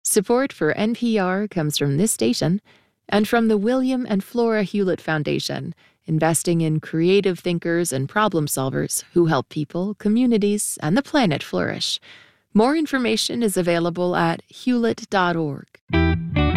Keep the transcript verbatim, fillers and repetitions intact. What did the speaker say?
Support for N P R comes from this station and from the William and Flora Hewlett Foundation, investing in creative thinkers and problem solvers who help people, communities, and the planet flourish. More information is available at hewlett dot org.